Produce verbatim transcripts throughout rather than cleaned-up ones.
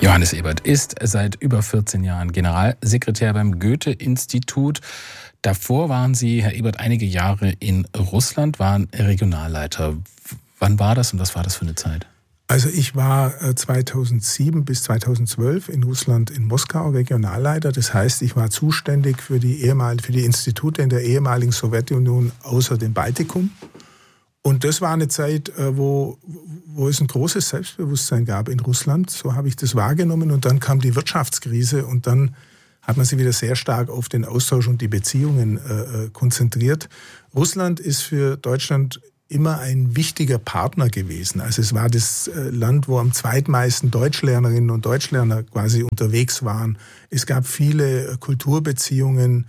Johannes Ebert ist seit über vierzehn Jahren Generalsekretär beim Goethe-Institut. Davor waren Sie, Herr Ebert, einige Jahre in Russland, waren Regionalleiter. Wann war das und was war das für eine Zeit? Also ich war zweitausendsieben bis zweitausendzwölf in Russland in Moskau Regionalleiter. Das heißt, ich war zuständig für die, ehemal, für die Institute in der ehemaligen Sowjetunion außer dem Baltikum. Und das war eine Zeit, wo, wo es ein großes Selbstbewusstsein gab in Russland. So habe ich das wahrgenommen. Und dann kam die Wirtschaftskrise und dann hat man sich wieder sehr stark auf den Austausch und die Beziehungen äh, konzentriert. Russland ist für Deutschland immer ein wichtiger Partner gewesen. Also es war das Land, wo am zweitmeisten Deutschlernerinnen und Deutschlerner quasi unterwegs waren. Es gab viele Kulturbeziehungen.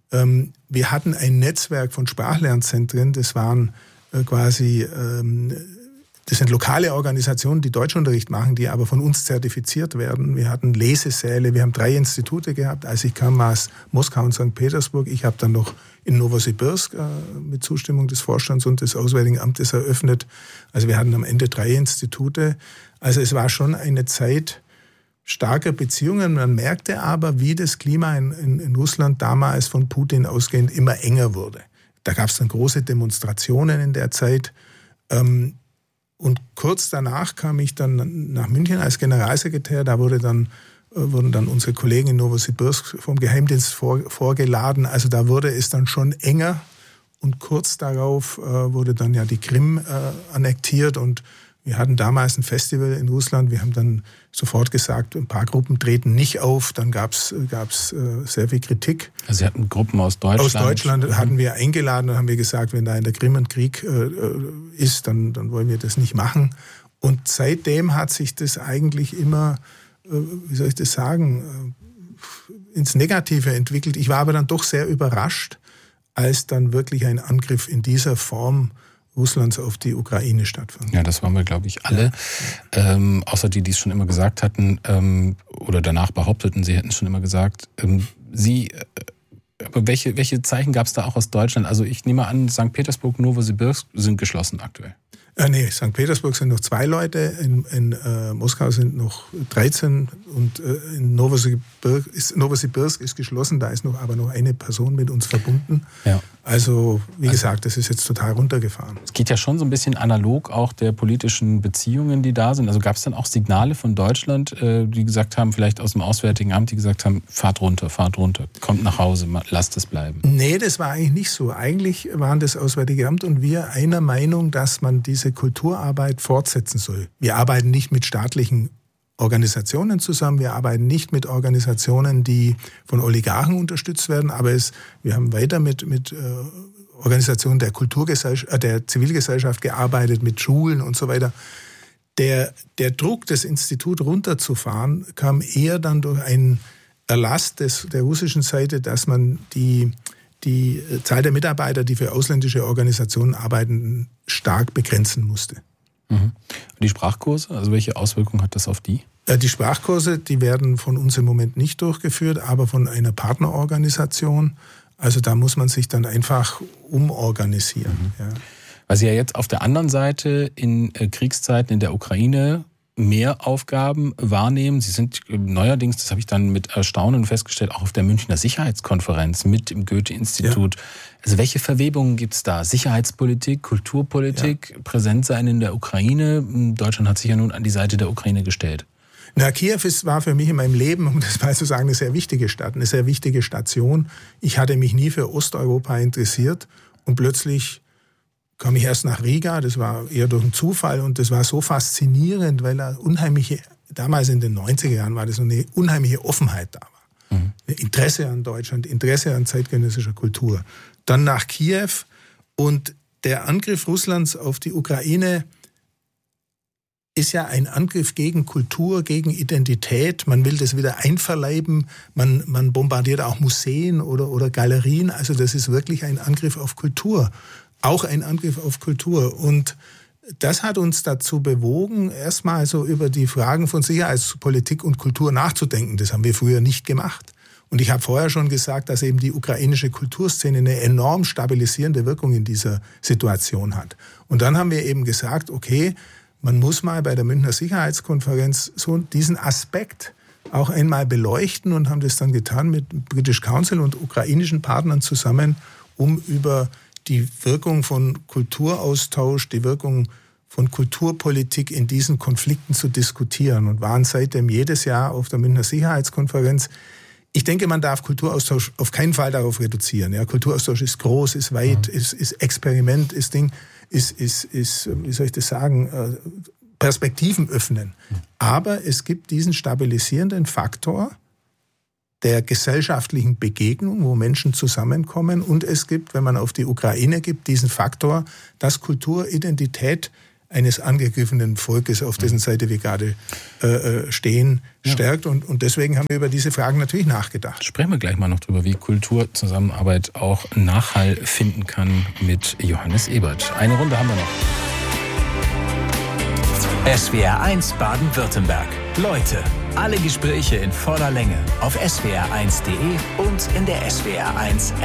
Wir hatten ein Netzwerk von Sprachlernzentren. Das waren quasi, das sind lokale Organisationen, die Deutschunterricht machen, die aber von uns zertifiziert werden. Wir hatten Lesesäle, wir haben drei Institute gehabt. Als ich kam, war es Moskau und Sankt Petersburg. Ich habe dann noch in Novosibirsk äh, mit Zustimmung des Vorstands und des Auswärtigen Amtes eröffnet. Also wir hatten am Ende drei Institute. Also es war schon eine Zeit starker Beziehungen. Man merkte aber, wie das Klima in, in, in Russland damals von Putin ausgehend immer enger wurde. Da gab es dann große Demonstrationen in der Zeit. Ähm, und kurz danach kam ich dann nach München als Generalsekretär. Da wurde dann wurden dann unsere Kollegen in Novosibirsk vom Geheimdienst vor, vorgeladen. Also da wurde es dann schon enger. Und kurz darauf äh, wurde dann ja die Krim äh, annektiert. Und wir hatten damals ein Festival in Russland. Wir haben dann sofort gesagt, ein paar Gruppen treten nicht auf. Dann gab es gab's, äh, sehr viel Kritik. Also Sie hatten Gruppen aus Deutschland? Aus Deutschland hatten wir eingeladen und haben wir gesagt, wenn da in der Krim ein Krieg äh, ist, dann, dann wollen wir das nicht machen. Und seitdem hat sich das eigentlich immer, wie soll ich das sagen, ins Negative entwickelt. Ich war aber dann doch sehr überrascht, als dann wirklich ein Angriff in dieser Form Russlands auf die Ukraine stattfand. Ja, das waren wir, glaube ich, alle. Ja. Ähm, außer die, die es schon immer gesagt hatten ähm, oder danach behaupteten, sie hätten es schon immer gesagt. Ähm, Sie, äh, aber welche, welche Zeichen gab es da auch aus Deutschland? Also ich nehme an, Sankt Petersburg, Novosibirsk sind geschlossen aktuell. Äh, nee, Sankt Petersburg sind noch zwei Leute, in, in äh, Moskau sind noch dreizehn und äh, in Novosibirsk ist, Novosibirsk ist geschlossen, da ist noch aber noch eine Person mit uns verbunden. Ja. Also, wie also, gesagt, das ist jetzt total runtergefahren. Es geht ja schon so ein bisschen analog auch der politischen Beziehungen, die da sind. Also gab es dann auch Signale von Deutschland, äh, die gesagt haben, vielleicht aus dem Auswärtigen Amt, die gesagt haben, fahrt runter, fahrt runter, kommt nach Hause, lasst es bleiben? Nee, das war eigentlich nicht so. Eigentlich waren das Auswärtige Amt und wir einer Meinung, dass man diese Kulturarbeit fortsetzen soll. Wir arbeiten nicht mit staatlichen Organisationen zusammen, wir arbeiten nicht mit Organisationen, die von Oligarchen unterstützt werden, aber es, wir haben weiter mit, mit äh, Organisationen der Kulturgesellschaft, äh, der Zivilgesellschaft gearbeitet, mit Schulen und so weiter. Der, der Druck, das Institut runterzufahren, kam eher dann durch einen Erlass des, der russischen Seite, dass man die die Zahl der Mitarbeiter, die für ausländische Organisationen arbeiten, stark begrenzen musste. Mhm. Die Sprachkurse, also welche Auswirkungen hat das auf die? Die Sprachkurse, die werden von uns im Moment nicht durchgeführt, aber von einer Partnerorganisation. Also da muss man sich dann einfach umorganisieren. Mhm. Ja. Weil Sie ja jetzt auf der anderen Seite in Kriegszeiten in der Ukraine mehr Aufgaben wahrnehmen. Sie sind neuerdings, das habe ich dann mit Erstaunen festgestellt, auch auf der Münchner Sicherheitskonferenz mit dem Goethe-Institut. Ja. Also welche Verwebungen gibt es da? Sicherheitspolitik, Kulturpolitik, ja. Präsent sein in der Ukraine. Deutschland hat sich ja nun an die Seite der Ukraine gestellt. Na, Kiew ist, war für mich in meinem Leben, um das mal zu sagen, eine sehr wichtige Stadt, eine sehr wichtige Station. Ich hatte mich nie für Osteuropa interessiert und plötzlich kam ich erst nach Riga, das war eher durch einen Zufall und das war so faszinierend, weil da unheimliche, damals in den neunziger Jahren war das so eine unheimliche Offenheit da war. Mhm. Interesse an Deutschland, Interesse an zeitgenössischer Kultur. Dann nach Kiew und der Angriff Russlands auf die Ukraine ist ja ein Angriff gegen Kultur, gegen Identität. Man will das wieder einverleiben. Man, man bombardiert auch Museen oder, oder Galerien. Also das ist wirklich ein Angriff auf Kultur. Auch ein Angriff auf Kultur. Und das hat uns dazu bewogen, erstmal so über die Fragen von Sicherheitspolitik und Kultur nachzudenken. Das haben wir früher nicht gemacht. Und ich habe vorher schon gesagt, dass eben die ukrainische Kulturszene eine enorm stabilisierende Wirkung in dieser Situation hat. Und dann haben wir eben gesagt, okay, man muss mal bei der Münchner Sicherheitskonferenz so diesen Aspekt auch einmal beleuchten und haben das dann getan mit British Council und ukrainischen Partnern zusammen, um über die Wirkung von Kulturaustausch, die Wirkung von Kulturpolitik in diesen Konflikten zu diskutieren und waren seitdem jedes Jahr auf der Münchner Sicherheitskonferenz. Ich denke, man darf Kulturaustausch auf keinen Fall darauf reduzieren. Ja, Kulturaustausch ist groß, ist weit, mhm. ist, ist Experiment, ist Ding, ist, ist, ist, wie soll ich das sagen, Perspektiven öffnen. Mhm. Aber es gibt diesen stabilisierenden Faktor der gesellschaftlichen Begegnung, wo Menschen zusammenkommen. Und es gibt, wenn man auf die Ukraine gibt, diesen Faktor, dass Kultur Identität eines angegriffenen Volkes, auf dessen Seite wir gerade äh, stehen, stärkt. Ja. Und, und deswegen haben wir über diese Fragen natürlich nachgedacht. Sprechen wir gleich mal noch drüber, wie Kulturzusammenarbeit auch Nachhall finden kann mit Johannes Ebert. Eine Runde haben wir noch. S W R eins Baden-Württemberg. Leute, alle Gespräche in voller Länge auf S W R eins punkt de und in der S W R eins